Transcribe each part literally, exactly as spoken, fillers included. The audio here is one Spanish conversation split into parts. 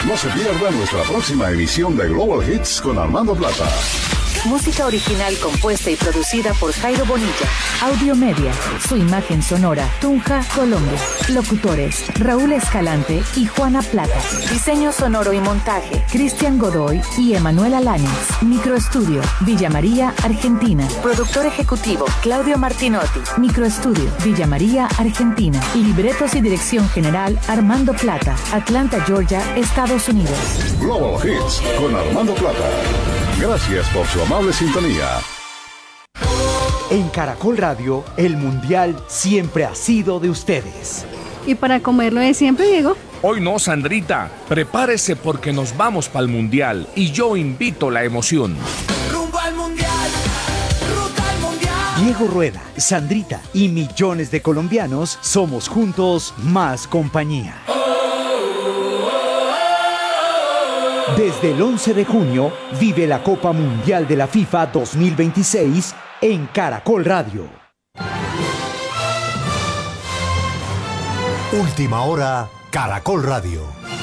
No se pierda nuestra próxima emisión de Global Hits con Armando Plata. Música original compuesta y producida por Jairo Bonilla. Audio Media, su imagen sonora, Tunja, Colombia. Locutores, Raúl Escalante y Juana Plata. Diseño sonoro y montaje, Cristian Godoy y Emanuela Láñez. Microestudio, Villa María, Argentina. Productor ejecutivo, Claudio Martinotti. Microestudio, Villa María, Argentina. Libretos y dirección general, Armando Plata. Atlanta, Georgia, Estados Unidos. Global Hits con Armando Plata. Gracias por su amable sintonía. En Caracol Radio, el Mundial siempre ha sido de ustedes. ¿Y para comerlo de siempre, Diego? Hoy no, Sandrita. Prepárese porque nos vamos para el Mundial y yo invito la emoción. Rumbo al Mundial, ruta al Mundial. Diego Rueda, Sandrita y millones de colombianos somos juntos más compañía. Desde el once de junio, vive la Copa Mundial de la FIFA dos mil veintiséis en Caracol Radio. Última hora, Caracol Radio.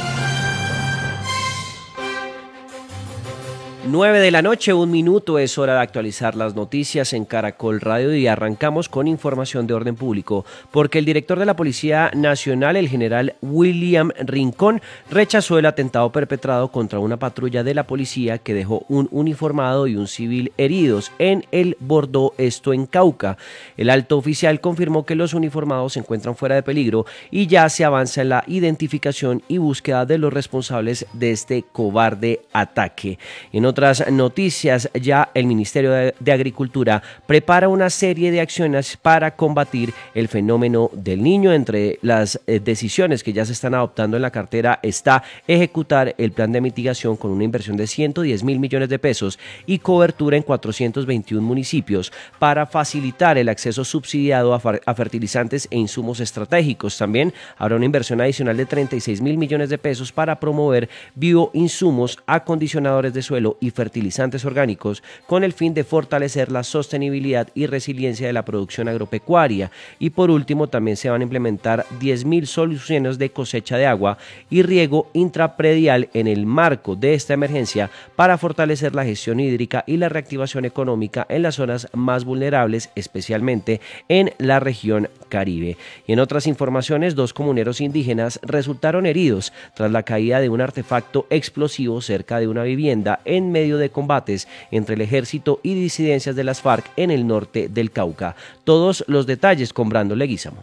nueve de la noche, un minuto, es hora de actualizar las noticias en Caracol Radio y arrancamos con información de orden público, porque el director de la Policía Nacional, el general William Rincón, rechazó el atentado perpetrado contra una patrulla de la policía que dejó un uniformado y un civil heridos en el Bordó, esto en Cauca. El alto oficial confirmó que los uniformados se encuentran fuera de peligro y ya se avanza en la identificación y búsqueda de los responsables de este cobarde ataque. En otras noticias, ya el Ministerio de Agricultura prepara una serie de acciones para combatir el fenómeno del niño. Entre las eh, decisiones que ya se están adoptando en la cartera está ejecutar el plan de mitigación con una inversión de ciento diez mil millones de pesos y cobertura en cuatrocientos veintiún municipios para facilitar el acceso subsidiado a, a fertilizantes e insumos estratégicos. También habrá una inversión adicional de treinta y seis mil millones de pesos para promover bioinsumos, acondicionadores de suelo y fertilizantes orgánicos con el fin de fortalecer la sostenibilidad y resiliencia de la producción agropecuaria. Y por último, también se van a implementar diez mil soluciones de cosecha de agua y riego intrapredial en el marco de esta emergencia para fortalecer la gestión hídrica y la reactivación económica en las zonas más vulnerables, especialmente en la región Caribe. Y en otras informaciones, dos comuneros indígenas resultaron heridos tras la caída de un artefacto explosivo cerca de una vivienda en medio de combates entre el ejército y disidencias de las FARC en el norte del Cauca. Todos los detalles con Brando Leguízamo.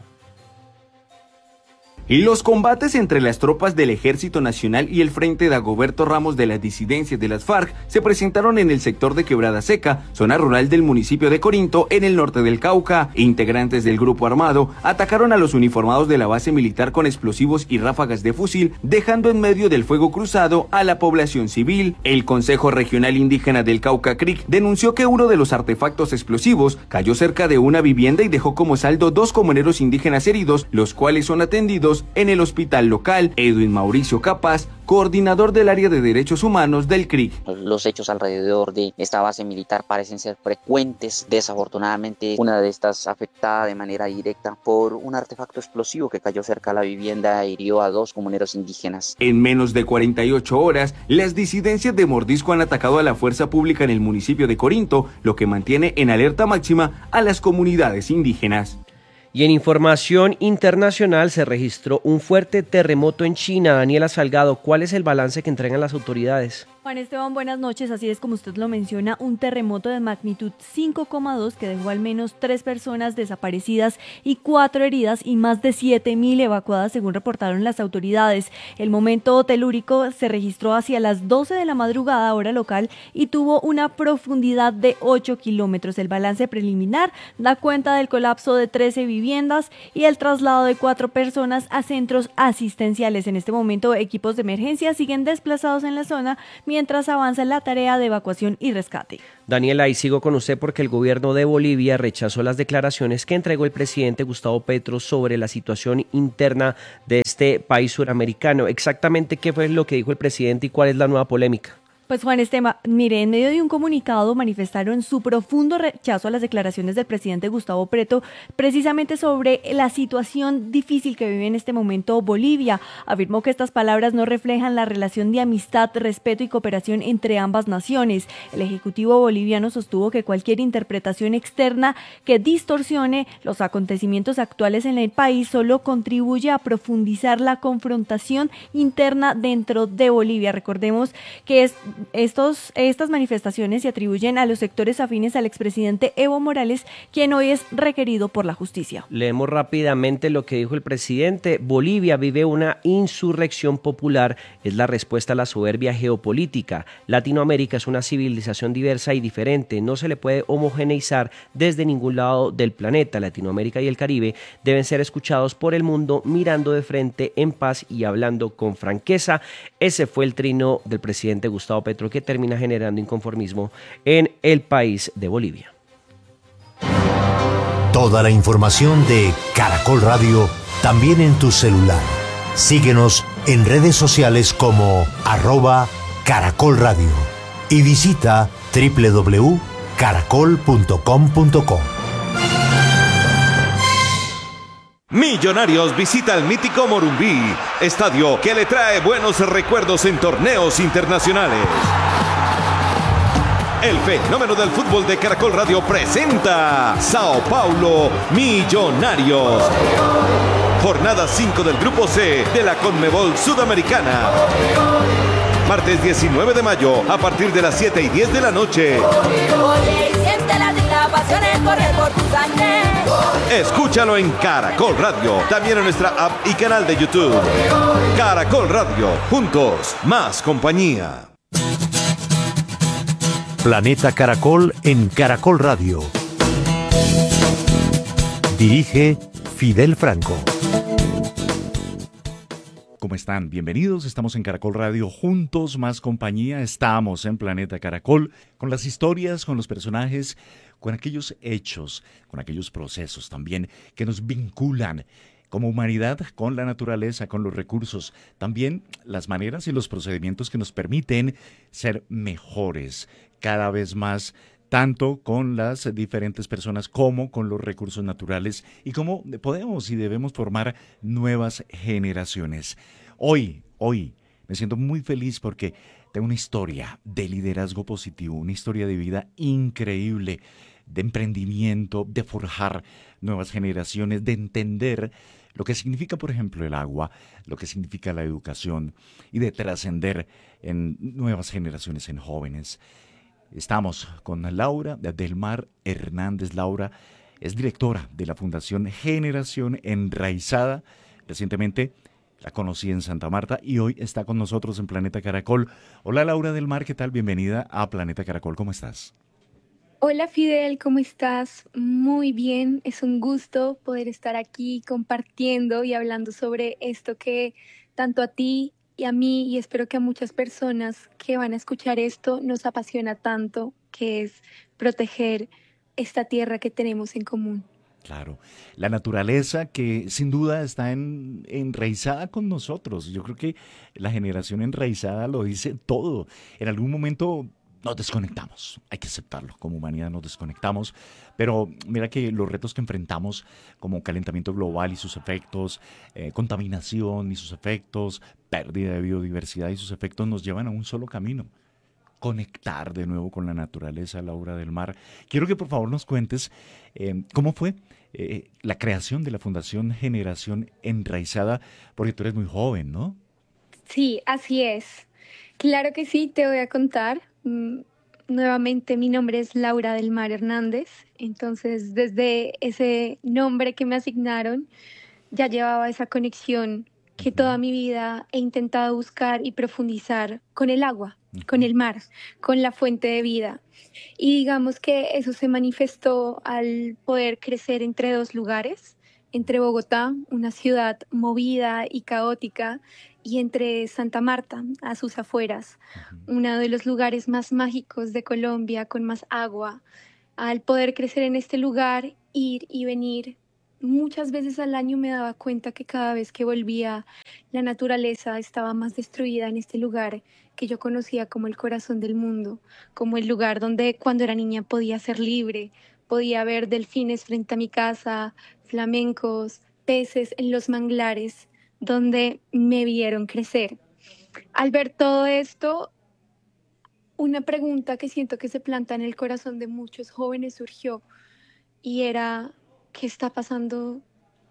Los combates entre las tropas del Ejército Nacional y el Frente Dagoberto Ramos de las disidencias de las FARC se presentaron en el sector de Quebrada Seca, zona rural del municipio de Corinto, en el norte del Cauca. Integrantes del grupo armado atacaron a los uniformados de la base militar con explosivos y ráfagas de fusil, dejando en medio del fuego cruzado a la población civil. El Consejo Regional Indígena del Cauca, C R I C, denunció que uno de los artefactos explosivos cayó cerca de una vivienda y dejó como saldo dos comuneros indígenas heridos, los cuales son atendidos en el hospital local. Edwin Mauricio Capaz, coordinador del área de derechos humanos del C R I C. Los hechos alrededor de esta base militar parecen ser frecuentes. Desafortunadamente, una de estas afectada de manera directa por un artefacto explosivo que cayó cerca de la vivienda e hirió a dos comuneros indígenas. En menos de cuarenta y ocho horas, las disidencias de Mordisco han atacado a la fuerza pública en el municipio de Corinto, lo que mantiene en alerta máxima a las comunidades indígenas. Y en información internacional se registró un fuerte terremoto en China. Daniela Salgado, ¿cuál es el balance que entregan las autoridades? Juan Esteban, buenas noches. Así es como usted lo menciona, un terremoto de magnitud cinco coma dos que dejó al menos tres personas desaparecidas y cuatro heridas y más de siete mil evacuadas, según reportaron las autoridades. El momento telúrico se registró hacia las doce de la madrugada, hora local, y tuvo una profundidad de ocho kilómetros. El balance preliminar da cuenta del colapso de trece viviendas y el traslado de cuatro personas a centros asistenciales. En este momento, equipos de emergencia siguen desplazados en la zona, mientras avanza la tarea de evacuación y rescate. Daniela, y sigo con usted porque el gobierno de Bolivia rechazó las declaraciones que entregó el presidente Gustavo Petro sobre la situación interna de este país suramericano. Exactamente qué fue lo que dijo el presidente y cuál es la nueva polémica. Pues Juan Esteban, mire, en medio de un comunicado manifestaron su profundo rechazo a las declaraciones del presidente Gustavo Petro, precisamente sobre la situación difícil que vive en este momento Bolivia. Afirmó que estas palabras no reflejan la relación de amistad, respeto y cooperación entre ambas naciones. El ejecutivo boliviano sostuvo que cualquier interpretación externa que distorsione los acontecimientos actuales en el país solo contribuye a profundizar la confrontación interna dentro de Bolivia. Recordemos que es Estos, estas manifestaciones se atribuyen a los sectores afines al expresidente Evo Morales, quien hoy es requerido por la justicia. Leemos rápidamente lo que dijo el presidente. Bolivia vive una insurrección popular, es la respuesta a la soberbia geopolítica. Latinoamérica es una civilización diversa y diferente, no se le puede homogeneizar desde ningún lado del planeta. Latinoamérica y el Caribe deben ser escuchados por el mundo mirando de frente en paz y hablando con franqueza. Ese fue el trino del presidente Gustavo Petro, que termina generando inconformismo en el país de Bolivia. Toda la información de Caracol Radio también en tu celular. Síguenos en redes sociales como arroba Caracol Radio y visita doble u doble u doble u punto caracol punto com punto co. Millonarios visita el mítico Morumbí, estadio que le trae buenos recuerdos en torneos internacionales. El fenómeno del fútbol de Caracol Radio presenta Sao Paulo Millonarios. Jornada cinco del Grupo C de la Conmebol Sudamericana. Martes diecinueve de mayo a partir de las siete y diez de la noche. Escúchalo en Caracol Radio, también en nuestra app y canal de YouTube. Caracol Radio, juntos, más compañía. Planeta Caracol en Caracol Radio. Dirige Fidel Franco. ¿Cómo están? Bienvenidos, estamos en Caracol Radio, juntos, más compañía. Estamos en Planeta Caracol con las historias, con los personajes, con aquellos hechos, con aquellos procesos también que nos vinculan como humanidad con la naturaleza, con los recursos, también las maneras y los procedimientos que nos permiten ser mejores cada vez más, tanto con las diferentes personas como con los recursos naturales y cómo podemos y debemos formar nuevas generaciones. Hoy, hoy me siento muy feliz porque tengo una historia de liderazgo positivo, una historia de vida increíble, de emprendimiento, de forjar nuevas generaciones, de entender lo que significa, por ejemplo, el agua, lo que significa la educación y de trascender en nuevas generaciones, en jóvenes. Estamos con Laura del Mar Hernández. Laura es directora de la Fundación Generación Enraizada. Recientemente la conocí en Santa Marta y hoy está con nosotros en Planeta Caracol. Hola Laura del Mar, ¿qué tal? Bienvenida a Planeta Caracol, ¿cómo estás? Hola Fidel, ¿cómo estás? Muy bien, es un gusto poder estar aquí compartiendo y hablando sobre esto que tanto a ti y a mí, y espero que a muchas personas que van a escuchar esto, nos apasiona tanto, que es proteger esta tierra que tenemos en común. Claro, la naturaleza que sin duda está en, enraizada con nosotros. Yo creo que la generación enraizada lo dice todo. En algún momento nos desconectamos, hay que aceptarlo, como humanidad nos desconectamos, pero mira que los retos que enfrentamos como calentamiento global y sus efectos, eh, contaminación y sus efectos, pérdida de biodiversidad y sus efectos nos llevan a un solo camino: conectar de nuevo con la naturaleza, Laura del Mar. Quiero que por favor nos cuentes eh, cómo fue eh, la creación de la Fundación Generación Enraizada, porque tú eres muy joven, ¿no? Sí, así es. Claro que sí, te voy a contar. Mm, nuevamente, mi nombre es Laura del Mar Hernández. Entonces, desde ese nombre que me asignaron, ya llevaba esa conexión que toda mi vida he intentado buscar y profundizar con el agua, con el mar, con la fuente de vida. Y digamos que eso se manifestó al poder crecer entre dos lugares, entre Bogotá, una ciudad movida y caótica, y entre Santa Marta, a sus afueras, uno de los lugares más mágicos de Colombia, con más agua. Al poder crecer en este lugar, ir y venir muchas veces al año me daba cuenta que cada vez que volvía, la naturaleza estaba más destruida en este lugar que yo conocía como el corazón del mundo, como el lugar donde cuando era niña podía ser libre, podía ver delfines frente a mi casa, flamencos, peces en los manglares, donde me vieron crecer. Al ver todo esto, una pregunta que siento que se planta en el corazón de muchos jóvenes surgió y era, ¿qué está pasando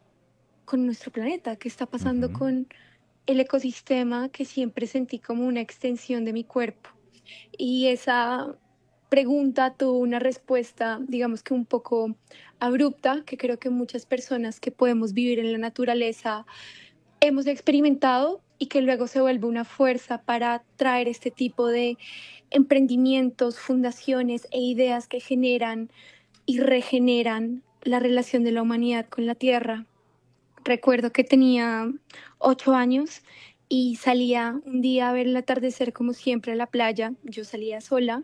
con nuestro planeta? ¿Qué está pasando uh-huh. con el ecosistema que siempre sentí como una extensión de mi cuerpo? Y esa pregunta tuvo una respuesta, digamos que un poco abrupta, que creo que muchas personas que podemos vivir en la naturaleza hemos experimentado y que luego se vuelve una fuerza para traer este tipo de emprendimientos, fundaciones e ideas que generan y regeneran la relación de la humanidad con la tierra. Recuerdo que tenía ocho años y salía un día a ver el atardecer como siempre a la playa. Yo salía sola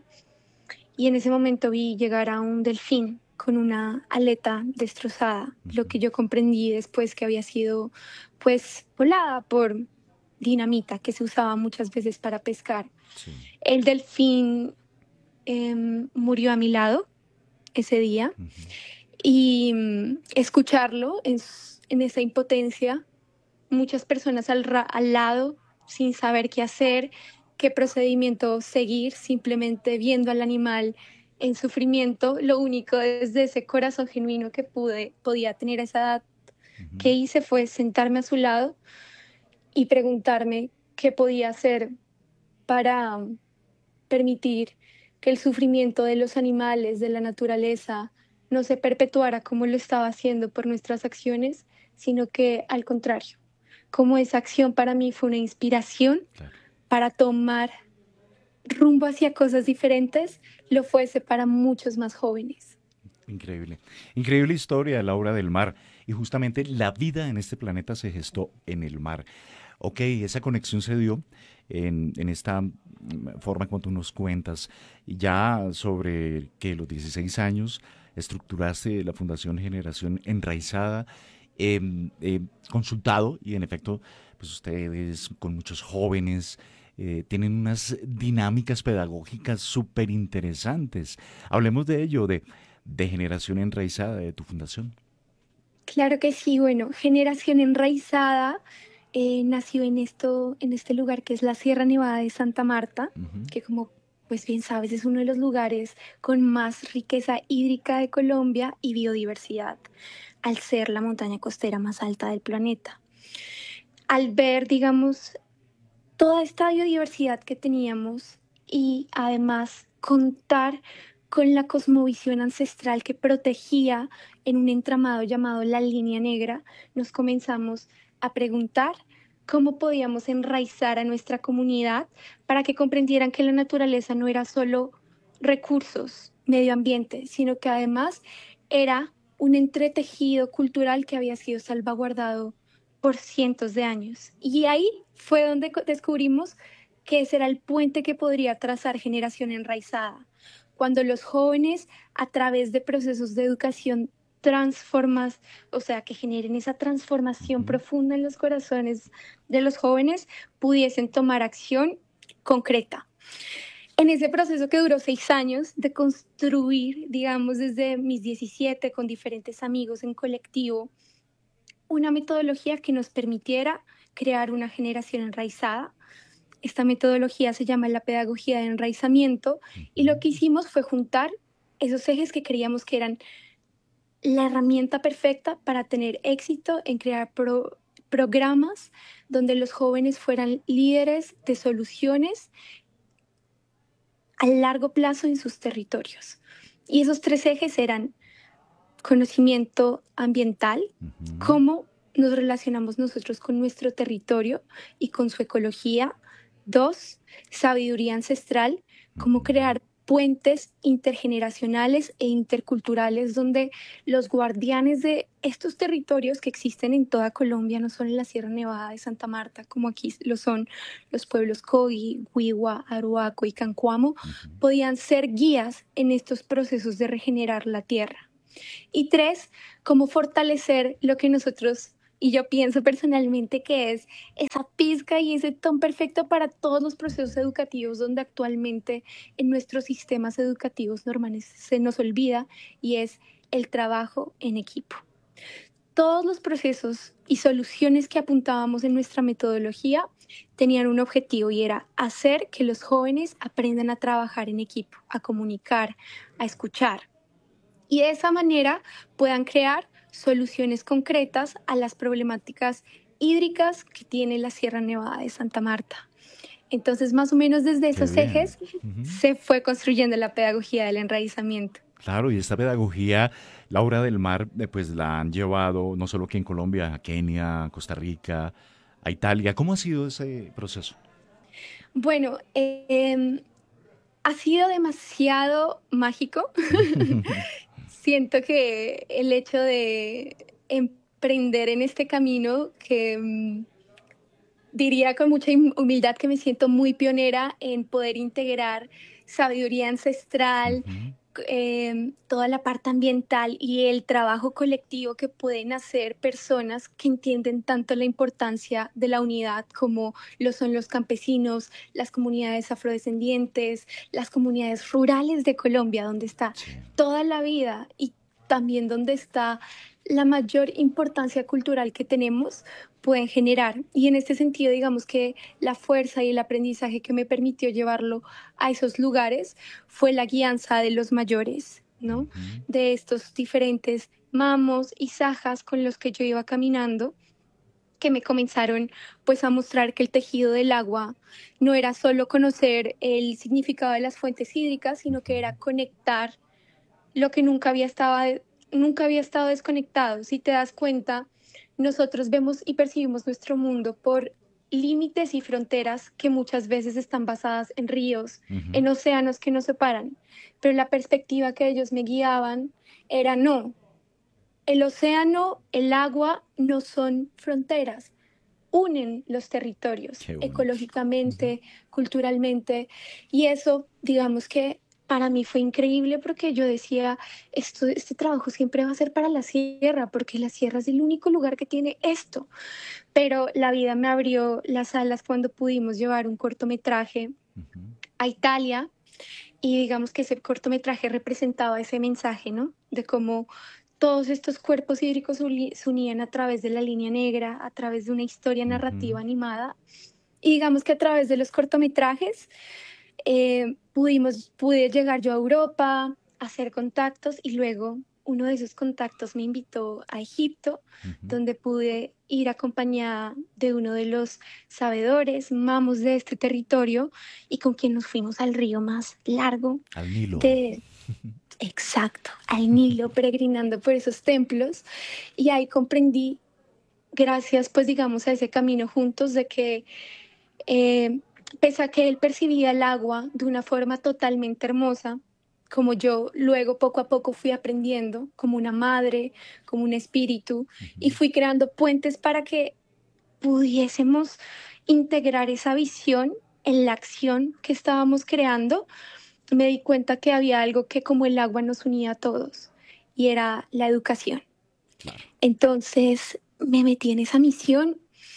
y en ese momento vi llegar a un delfín con una aleta destrozada, lo que yo comprendí después que había sido pues volada por dinamita que se usaba muchas veces para pescar. Sí. El delfín eh, murió a mi lado ese día uh-huh. y um, escucharlo en, en esa impotencia, muchas personas al, ra- al lado sin saber qué hacer, qué procedimiento seguir, simplemente viendo al animal en sufrimiento. Lo único desde ese corazón genuino que pude, podía tener a esa edad uh-huh. que hice fue sentarme a su lado y preguntarme qué podía hacer para um, permitir que el sufrimiento de los animales, de la naturaleza, no se perpetuara como lo estaba haciendo por nuestras acciones, sino que al contrario, como esa acción para mí fue una inspiración claro. para tomar rumbo hacia cosas diferentes, lo fuese para muchos más jóvenes. Increíble, increíble historia, Laura del Mar, y justamente la vida en este planeta se gestó en el mar. Ok, esa conexión se dio en, en esta forma como tú nos cuentas, ya sobre que los dieciséis años estructuraste la Fundación Generación Enraizada, eh, eh, consultado y en efecto, pues ustedes con muchos jóvenes eh, tienen unas dinámicas pedagógicas súper interesantes. Hablemos de ello, de, de Generación Enraizada, de tu fundación. Claro que sí, bueno, Generación Enraizada Eh, nació en esto, en este lugar que es la Sierra Nevada de Santa Marta, uh-huh. que como pues bien sabes es uno de los lugares con más riqueza hídrica de Colombia y biodiversidad, al ser la montaña costera más alta del planeta. Al ver, digamos, toda esta biodiversidad que teníamos y además contar con la cosmovisión ancestral que protegía en un entramado llamado la Línea Negra, nos comenzamos a preguntar cómo podíamos enraizar a nuestra comunidad para que comprendieran que la naturaleza no era solo recursos, medio ambiente, sino que además era un entretejido cultural que había sido salvaguardado por cientos de años. Y ahí fue donde descubrimos que ese era el puente que podría trazar Generación Enraizada. Cuando los jóvenes, a través de procesos de educación transformas, o sea, que generen esa transformación uh-huh. profunda en los corazones de los jóvenes, pudiesen tomar acción concreta. En ese proceso que duró seis años de construir, digamos, desde mis diecisiete, con diferentes amigos en colectivo, una metodología que nos permitiera crear una generación enraizada. Esta metodología se llama la pedagogía de enraizamiento y lo que hicimos fue juntar esos ejes que creíamos que eran la herramienta perfecta para tener éxito en crear pro, programas donde los jóvenes fueran líderes de soluciones a largo plazo en sus territorios. Y esos tres ejes eran conocimiento ambiental, uh-huh. cómo nos relacionamos nosotros con nuestro territorio y con su ecología. Dos, sabiduría ancestral, cómo uh-huh. crear puentes intergeneracionales e interculturales donde los guardianes de estos territorios que existen en toda Colombia, no solo en la Sierra Nevada de Santa Marta, como aquí lo son los pueblos Cogi, Huigua, Aruaco y Cancuamo, uh-huh. podían ser guías en estos procesos de regenerar la tierra. Y tres, cómo fortalecer lo que nosotros, y yo pienso personalmente que es esa pizca y ese ton perfecto para todos los procesos educativos donde actualmente en nuestros sistemas educativos normales se nos olvida, y es el trabajo en equipo. Todos los procesos y soluciones que apuntábamos en nuestra metodología tenían un objetivo, y era hacer que los jóvenes aprendan a trabajar en equipo, a comunicar, a escuchar, y de esa manera puedan crear soluciones concretas a las problemáticas hídricas que tiene la Sierra Nevada de Santa Marta. Entonces, más o menos desde esos ejes uh-huh. se fue construyendo la pedagogía del enraizamiento. Claro, y esta pedagogía, Laura del Mar, pues la han llevado no solo aquí en Colombia, a Kenia, a Costa Rica, a Italia. ¿Cómo ha sido ese proceso? Bueno, eh, ha sido demasiado mágico. Siento que el hecho de emprender en este camino, que um, diría con mucha humildad que me siento muy pionera en poder integrar sabiduría ancestral, uh-huh. eh, toda la parte ambiental y el trabajo colectivo que pueden hacer personas que entienden tanto la importancia de la unidad como lo son los campesinos, las comunidades afrodescendientes, las comunidades rurales de Colombia, donde está toda la vida y también donde está la mayor importancia cultural que tenemos, pueden generar. Y en este sentido, digamos que la fuerza y el aprendizaje que me permitió llevarlo a esos lugares fue la guianza de los mayores, ¿no? Uh-huh. De estos diferentes mamos y sajas con los que yo iba caminando, que me comenzaron pues a mostrar que el tejido del agua no era solo conocer el significado de las fuentes hídricas, sino que era conectar lo que nunca había estado, nunca había estado desconectado. Si te das cuenta, nosotros vemos y percibimos nuestro mundo por límites y fronteras que muchas veces están basadas en ríos, uh-huh. en océanos que nos separan. Pero la perspectiva que ellos me guiaban era no. El océano, el agua no son fronteras, unen los territorios ecológicamente, uh-huh. culturalmente, y eso, digamos que para mí fue increíble porque yo decía, esto, este trabajo siempre va a ser para la sierra, porque la sierra es el único lugar que tiene esto. Pero la vida me abrió las alas cuando pudimos llevar un cortometraje uh-huh. a Italia, y digamos que ese cortometraje representaba ese mensaje, ¿no? De cómo todos estos cuerpos hídricos se unían a través de la línea negra, a través de una historia narrativa uh-huh. animada. Y digamos que a través de los cortometrajes eh, pudimos, pude llegar yo a Europa, a hacer contactos, y luego uno de esos contactos me invitó a Egipto, uh-huh. donde pude ir acompañada de uno de los sabedores, mamos de este territorio, y con quien nos fuimos al río más largo. Al Nilo. De, exacto, al Nilo, peregrinando por esos templos, y ahí comprendí, gracias pues digamos a ese camino juntos, de que eh, pese a que él percibía el agua de una forma totalmente hermosa, como yo luego poco a poco fui aprendiendo, como una madre, como un espíritu, uh-huh. y fui creando puentes para que pudiésemos integrar esa visión en la acción que estábamos creando. Me di cuenta que había algo que como el agua nos unía a todos, y era la educación. Claro. Entonces me metí en esa misión,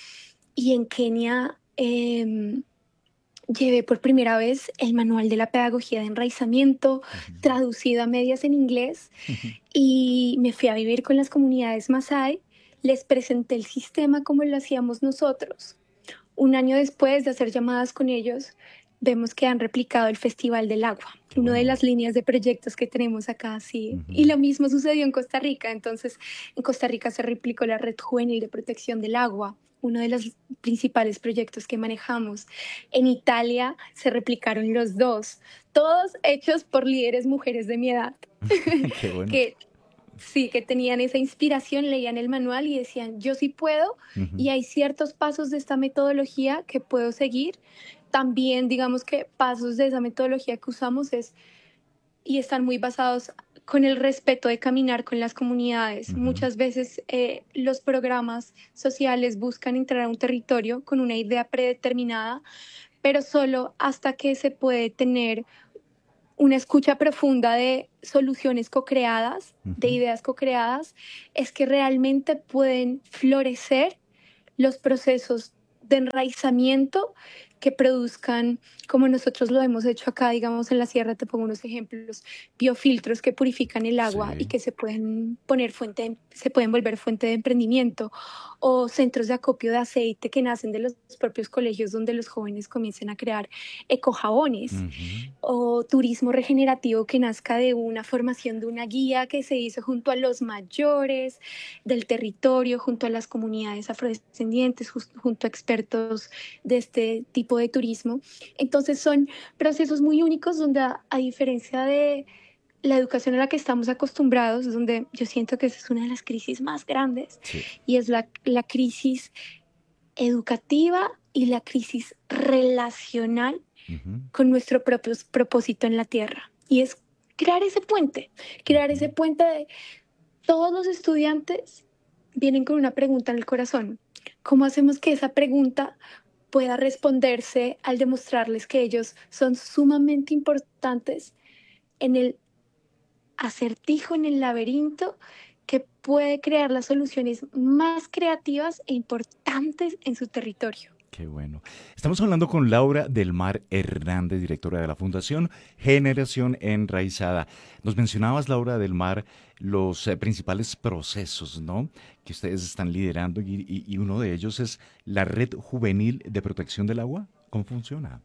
y en Kenia eh, llevé por primera vez el manual de la pedagogía de enraizamiento, uh-huh. traducido a medias en inglés, uh-huh. y me fui a vivir con las comunidades Masái. Les presenté el sistema como lo hacíamos nosotros. Un año después de hacer llamadas con ellos, vemos que han replicado el Festival del Agua, Qué una bueno. de las líneas de proyectos que tenemos acá, sí. Uh-huh. Y lo mismo sucedió en Costa Rica. Entonces, en Costa Rica se replicó la Red Juvenil de Protección del Agua, uno de los principales proyectos que manejamos. En Italia se replicaron los dos, todos hechos por líderes mujeres de mi edad. Qué bueno. que, sí, que tenían esa inspiración, leían el manual y decían, yo sí puedo, uh-huh. y hay ciertos pasos de esta metodología que puedo seguir. También, digamos que pasos de esa metodología que usamos es, y están muy basados con el respeto de caminar con las comunidades. Uh-huh. Muchas veces eh, los programas sociales buscan entrar a un territorio con una idea predeterminada, pero solo hasta que se puede tener una escucha profunda de soluciones co-creadas, de ideas co-creadas, es que realmente pueden florecer los procesos de enraizamiento que produzcan, como nosotros lo hemos hecho acá, digamos en la sierra, te pongo unos ejemplos, biofiltros que purifican el agua sí. y que se pueden poner fuente, de, se pueden volver fuente de emprendimiento, o centros de acopio de aceite que nacen de los propios colegios donde los jóvenes comiencen a crear ecojabones, uh-huh. o turismo regenerativo que nazca de una formación de una guía que se hizo junto a los mayores del territorio, junto a las comunidades afrodescendientes, junto a expertos de este tipo de turismo. Entonces son procesos muy únicos donde a, a diferencia de la educación a la que estamos acostumbrados, donde yo siento que esa es una de las crisis más grandes, sí. y es la, la crisis educativa y la crisis relacional uh-huh. con nuestro propio propósito en la tierra. Y es crear ese puente, crear uh-huh. ese puente de todos los estudiantes vienen con una pregunta en el corazón. ¿Cómo hacemos que esa pregunta pueda responderse al demostrarles que ellos son sumamente importantes en el acertijo, en el laberinto que puede crear las soluciones más creativas e importantes en su territorio? Qué bueno. Estamos hablando con Laura del Mar Hernández, directora de la Fundación Generación Enraizada. Nos mencionabas, Laura del Mar, los eh, principales procesos, ¿no?, que ustedes están liderando y, y, y uno de ellos es la Red Juvenil de Protección del Agua. ¿Cómo funciona?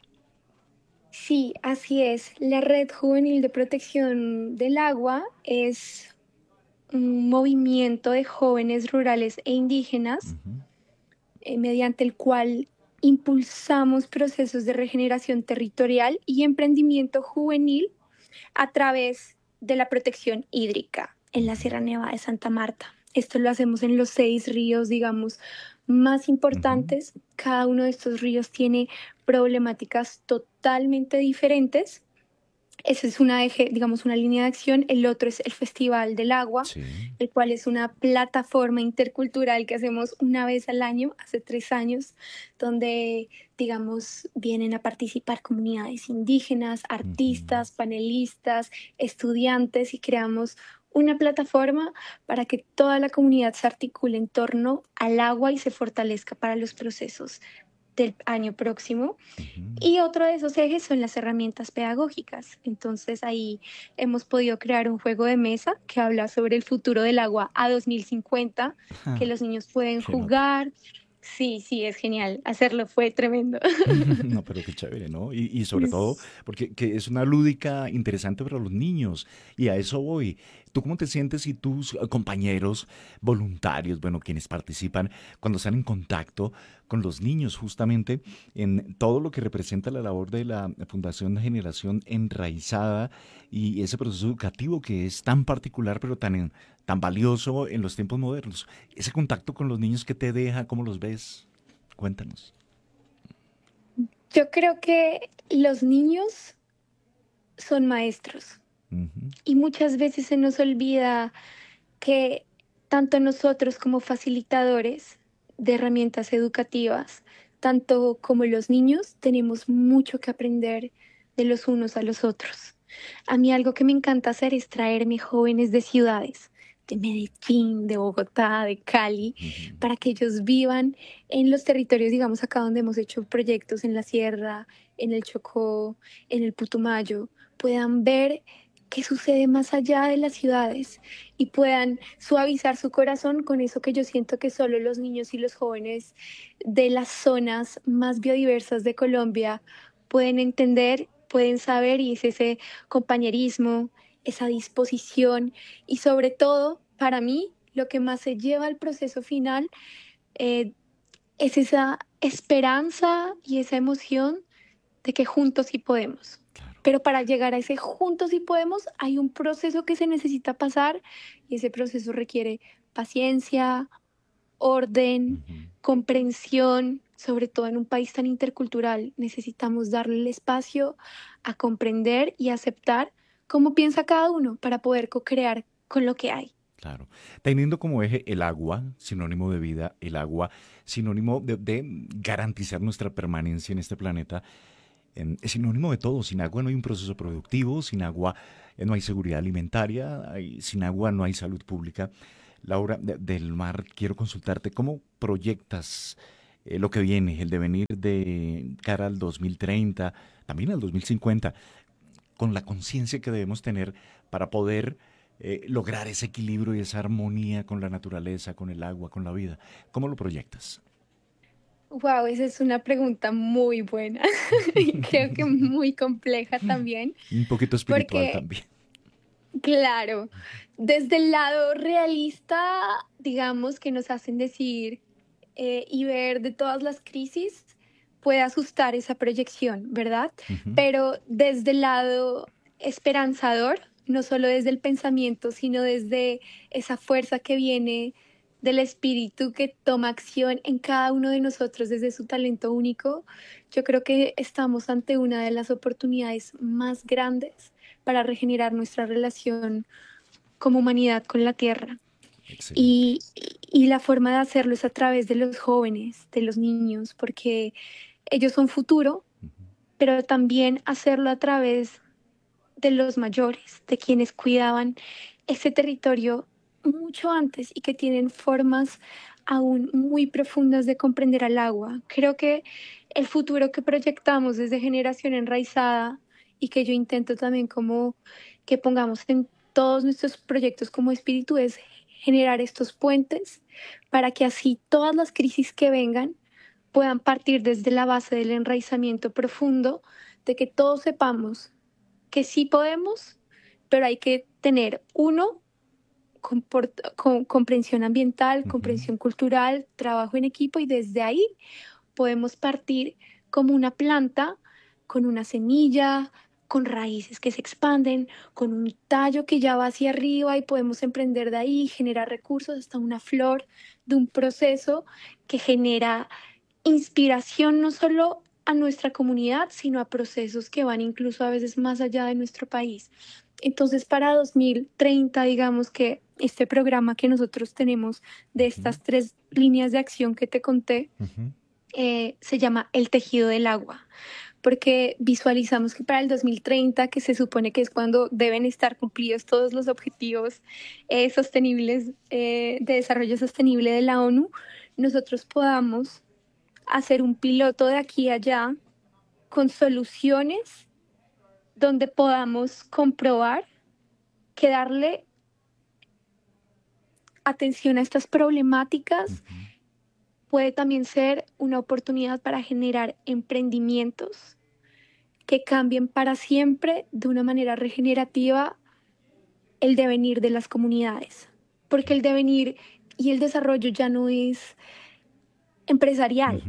Sí, así es. La Red Juvenil de Protección del Agua es un movimiento de jóvenes rurales e indígenas uh-huh. eh, mediante el cual impulsamos procesos de regeneración territorial y emprendimiento juvenil a través de la protección hídrica en la Sierra Nevada de Santa Marta. Esto lo hacemos en los seis ríos, digamos, más importantes. Uh-huh. Cada uno de estos ríos tiene problemáticas totalmente diferentes. Esa es una eje, digamos, una línea de acción. El otro es el Festival del Agua, sí. el cual es una plataforma intercultural que hacemos una vez al año, hace tres años, donde, digamos, vienen a participar comunidades indígenas, artistas, uh-huh. panelistas, estudiantes, y creamos una plataforma para que toda la comunidad se articule en torno al agua y se fortalezca para los procesos del año próximo. Uh-huh. Y otro de esos ejes son las herramientas pedagógicas. Entonces ahí hemos podido crear un juego de mesa que habla sobre el futuro del agua a dos mil cincuenta, uh-huh. que los niños pueden jugar. Nota. Sí, sí, es genial. Hacerlo fue tremendo. No, pero qué chévere, ¿no? Y, y sobre todo porque que es una lúdica interesante para los niños. Y a eso voy. ¿Tú cómo te sientes y tus compañeros voluntarios, bueno, quienes participan, cuando están en contacto con los niños justamente en todo lo que representa la labor de la Fundación Generación Enraizada y ese proceso educativo que es tan particular pero tan, tan valioso en los tiempos modernos? Ese contacto con los niños, ¿qué te deja? ¿Cómo los ves? Cuéntanos. Yo creo que los niños son maestros. Uh-huh. Y muchas veces se nos olvida que tanto nosotros como facilitadores de herramientas educativas, tanto como los niños, tenemos mucho que aprender de los unos a los otros. A mí algo que me encanta hacer es traerme jóvenes de ciudades, de Medellín, de Bogotá, de Cali, uh-huh. para que ellos vivan en los territorios, digamos acá donde hemos hecho proyectos en la Sierra, en el Chocó, en el Putumayo, puedan ver qué sucede más allá de las ciudades y puedan suavizar su corazón con eso que yo siento que solo los niños y los jóvenes de las zonas más biodiversas de Colombia pueden entender, pueden saber, y es ese compañerismo, esa disposición y sobre todo, para mí, lo que más se lleva al proceso final eh, es esa esperanza y esa emoción de que juntos sí podemos. Pero para llegar a ese juntos sí podemos, hay un proceso que se necesita pasar y ese proceso requiere paciencia, orden, uh-huh. comprensión, sobre todo en un país tan intercultural. Necesitamos darle el espacio a comprender y aceptar cómo piensa cada uno para poder co-crear con lo que hay. Claro. Teniendo como eje el agua, sinónimo de vida, el agua, sinónimo de, de garantizar nuestra permanencia en este planeta, eh, es sinónimo de todo. Sin agua no hay un proceso productivo, sin agua eh, no hay seguridad alimentaria, hay- sin agua no hay salud pública. Laura de- del Mar, quiero consultarte, ¿cómo proyectas eh, lo que viene, el devenir de cara al dos mil treinta, también al dos mil cincuenta, con la conciencia que debemos tener para poder eh, lograr ese equilibrio y esa armonía con la naturaleza, con el agua, con la vida? ¿Cómo lo proyectas? Wow, esa es una pregunta muy buena y creo que muy compleja también, Un poquito espiritual porque, también. claro, desde el lado realista, digamos que nos hacen decir eh, y ver de todas las crisis puede asustar esa proyección, ¿verdad? Ujú. Pero desde el lado esperanzador, no solo desde el pensamiento, sino desde esa fuerza que viene del espíritu que toma acción en cada uno de nosotros desde su talento único, yo creo que estamos ante una de las oportunidades más grandes para regenerar nuestra relación como humanidad con la tierra. Y, y la forma de hacerlo es a través de los jóvenes, de los niños, porque ellos son futuro, pero también hacerlo a través de los mayores, de quienes cuidaban ese territorio mucho antes y que tienen formas aún muy profundas de comprender al agua. Creo que el futuro que proyectamos desde Generación Enraizada y que yo intento también como que pongamos en todos nuestros proyectos como espíritu es generar estos puentes para que así todas las crisis que vengan puedan partir desde la base del enraizamiento profundo, de que todos sepamos que sí podemos, pero hay que tener uno, comport- con- comprensión ambiental, comprensión cultural, trabajo en equipo y desde ahí podemos partir como una planta con una semilla, con raíces que se expanden, con un tallo que ya va hacia arriba y podemos emprender de ahí, generar recursos hasta una flor de un proceso que genera inspiración no solo a nuestra comunidad, sino a procesos que van incluso a veces más allá de nuestro país. Entonces, para dos mil treinta, digamos que este programa que nosotros tenemos de estas tres líneas de acción que te conté, eh, se llama El Tejido del Agua, porque visualizamos que para el dos mil treinta, que se supone que es cuando deben estar cumplidos todos los objetivos eh, sostenibles eh, de desarrollo sostenible de la ONU, nosotros podamos hacer un piloto de aquí a allá con soluciones donde podamos comprobar que darle atención a estas problemáticas puede también ser una oportunidad para generar emprendimientos que cambien para siempre de una manera regenerativa el devenir de las comunidades. Porque el devenir y el desarrollo ya no es empresarial,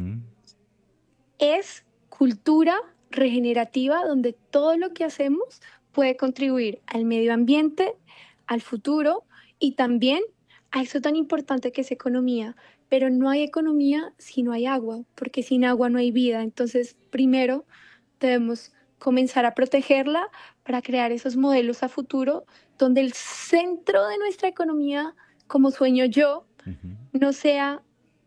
es cultura regenerativa donde todo lo que hacemos puede contribuir al medio ambiente, al futuro y también a eso tan importante que es economía. Pero no hay economía si no hay agua, porque sin agua no hay vida. Entonces, primero debemos comenzar a protegerla para crear esos modelos a futuro donde el centro de nuestra economía, como sueño yo, no sea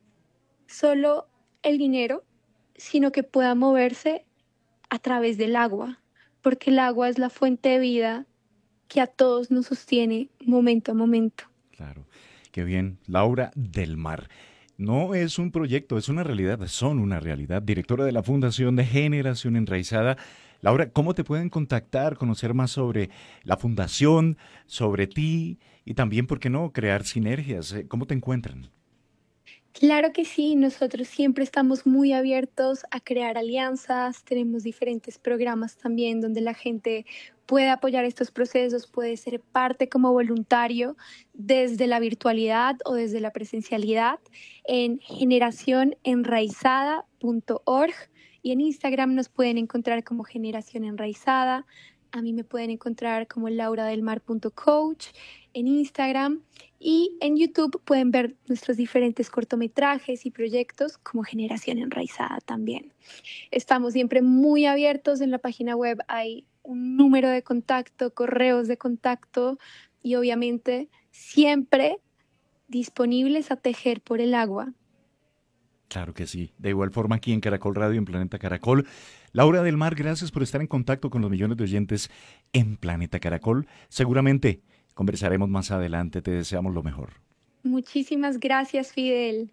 solo el dinero, sino que pueda moverse a través del agua, porque el agua es la fuente de vida que a todos nos sostiene momento a momento. Qué bien. Laura del Mar. No es un proyecto, es una realidad, son una realidad. Directora de la Fundación de Generación Enraizada. Laura, ¿cómo te pueden contactar, conocer más sobre la fundación, sobre ti y también, por qué no, crear sinergias? Eh, ¿Cómo te encuentran? Claro que sí, nosotros siempre estamos muy abiertos a crear alianzas, tenemos diferentes programas también donde la gente puede apoyar estos procesos, puede ser parte como voluntario desde la virtualidad o desde la presencialidad en generación enraizada punto org y en Instagram nos pueden encontrar como Generación Enraizada. A mí me pueden encontrar como lauradelmar punto coach en Instagram y en YouTube pueden ver nuestros diferentes cortometrajes y proyectos como Generación Enraizada también. Estamos siempre muy abiertos, en la página web hay un número de contacto, correos de contacto y obviamente siempre disponibles a tejer por el agua. Claro que sí. De igual forma aquí en Caracol Radio, en Planeta Caracol. Laura del Mar, gracias por estar en contacto con los millones de oyentes en Planeta Caracol. Seguramente conversaremos más adelante. Te deseamos lo mejor. Muchísimas gracias, Fidel.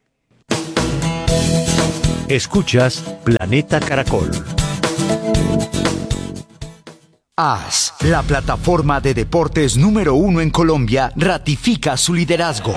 Escuchas Planeta Caracol. A S, la plataforma de deportes número uno en Colombia, ratifica su liderazgo.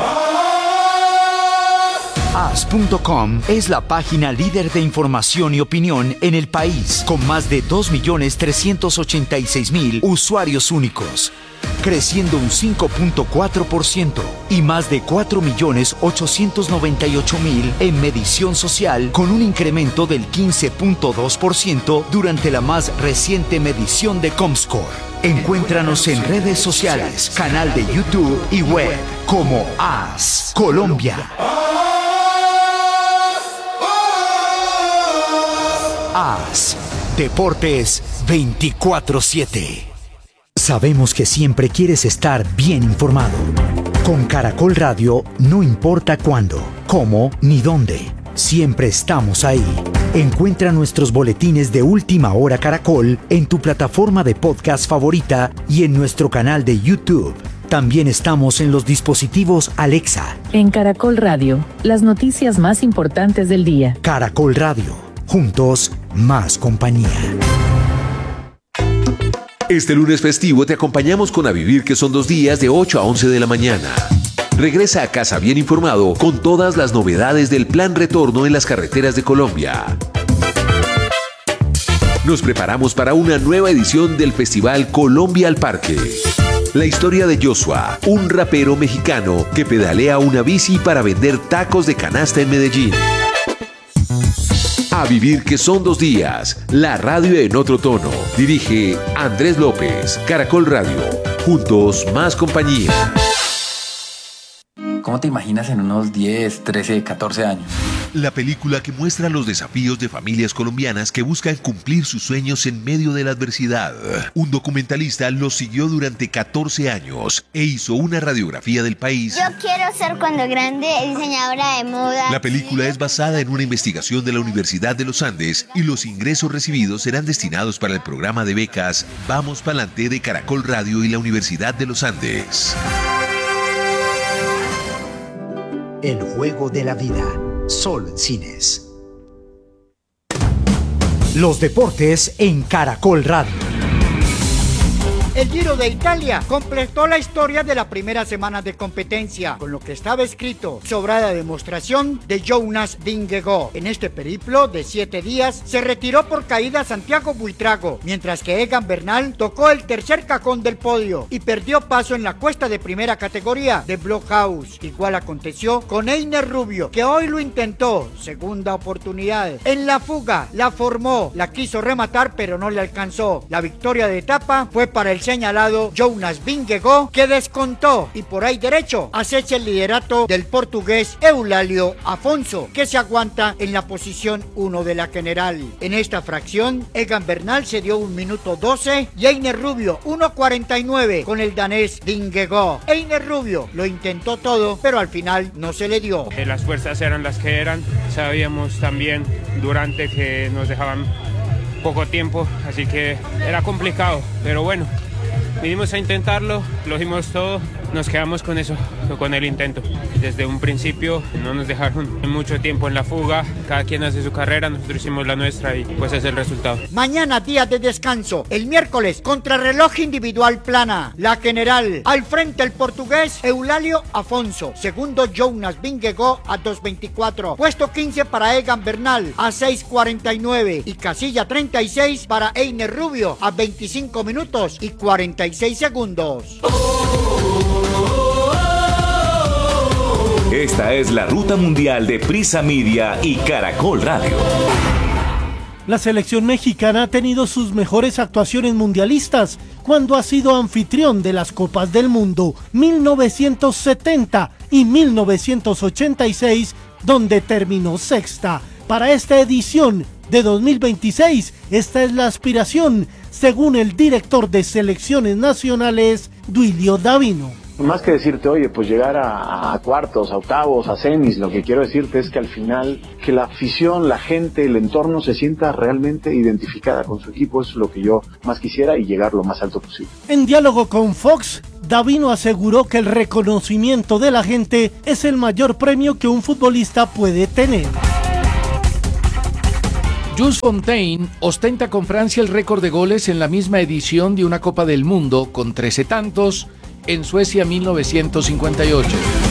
A S punto com es la página líder de información y opinión en el país, con más de dos millones trescientos ochenta y seis mil usuarios únicos, creciendo un cinco punto cuatro por ciento, y más de cuatro millones ochocientos noventa y ocho mil en medición social, con un incremento del quince punto dos por ciento durante la más reciente medición de Comscore. Encuéntranos en redes sociales, canal de YouTube y web como A S Colombia. A S Deportes veinticuatro siete. Sabemos que siempre quieres estar bien informado. Con Caracol Radio, no importa cuándo, cómo ni dónde, siempre estamos ahí. Encuentra nuestros boletines de Última Hora Caracol en tu plataforma de podcast favorita y en nuestro canal de YouTube. También estamos en los dispositivos Alexa. En Caracol Radio, las noticias más importantes del día. Caracol Radio, juntos, más compañía. Este lunes festivo te acompañamos con A Vivir, que son dos días de ocho a once de la mañana. Regresa a casa bien informado con todas las novedades del Plan Retorno en las carreteras de Colombia. Nos preparamos para una nueva edición del Festival Colombia al Parque. La historia de Joshua, un rapero mexicano que pedalea una bici para vender tacos de canasta en Medellín. A Vivir, que son dos días. La radio en otro tono. Dirige Andrés López. Caracol Radio. Juntos, más compañía. ¿Cómo te imaginas en unos diez, trece, catorce años? La película que muestra los desafíos de familias colombianas que buscan cumplir sus sueños en medio de la adversidad. Un documentalista los siguió durante catorce años e hizo una radiografía del país. Yo quiero ser cuando grande diseñadora de moda. La película es basada en una investigación de la Universidad de los Andes y los ingresos recibidos serán destinados para el programa de becas Vamos Pa'lante de Caracol Radio y la Universidad de los Andes. El juego de la vida. Sol Cines. Los deportes en Caracol Radio. El Giro de Italia completó la historia de la primera semana de competencia, con lo que estaba escrito: sobrada demostración de Jonas Vingegaard. En este periplo de siete días se retiró por caída Santiago Buitrago, mientras que Egan Bernal tocó el tercer cajón del podio y perdió paso en la cuesta de primera categoría de Blockhaus. Igual aconteció con Einer Rubio, que hoy lo intentó, segunda oportunidad. En la fuga la formó, la quiso rematar pero no le alcanzó. La victoria de etapa fue para el señalado Jonas Vingegaard, que descontó y por ahí derecho acecha el liderato del portugués Eulálio Afonso, que se aguanta en la posición uno de la general. En esta fracción, Egan Bernal se dio un minuto doce y Einer Rubio uno cuarenta y nueve con el danés Vingegaard. Einer Rubio lo intentó todo, pero al final no se le dio. Eh, las fuerzas eran las que eran, sabíamos también durante que nos dejaban poco tiempo, así que era complicado, pero bueno, vinimos a intentarlo, lo dimos todo, nos quedamos con eso, con el intento. Desde un principio no nos dejaron mucho tiempo en la fuga, cada quien hace su carrera, nosotros hicimos la nuestra y pues es el resultado. Mañana día de descanso, el miércoles contrarreloj individual plana, la general, al frente el portugués Eulálio Afonso, segundo Jonas Vingegaard a dos veinticuatro, puesto quince para Egan Bernal a seis cuarenta y nueve y casilla treinta y seis para Einer Rubio a veinticinco minutos y cuarenta y seis segundos. Esta es la ruta mundial de Prisa Media y Caracol Radio. La selección mexicana ha tenido sus mejores actuaciones mundialistas cuando ha sido anfitrión de las Copas del Mundo mil novecientos setenta y mil novecientos ochenta y seis, donde terminó sexta. Para esta edición de dos mil veintiséis, esta es la aspiración, según el director de selecciones nacionales, Duilio Davino. Más que decirte, oye, pues llegar a, a cuartos, a octavos, a semis, lo que quiero decirte es que al final, que la afición, la gente, el entorno se sienta realmente identificada con su equipo, eso es lo que yo más quisiera y llegar lo más alto posible. En diálogo con Fox, Davino aseguró que el reconocimiento de la gente es el mayor premio que un futbolista puede tener. Jules Fontaine ostenta con Francia el récord de goles en la misma edición de una Copa del Mundo, con trece tantos, en Suecia mil novecientos cincuenta y ocho.